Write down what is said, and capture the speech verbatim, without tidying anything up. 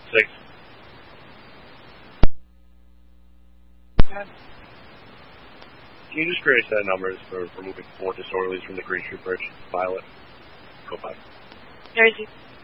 Six. Can you just create a set of numbers for removing four disorderlies from the Green Street Bridge? Violet. Go five. Jersey.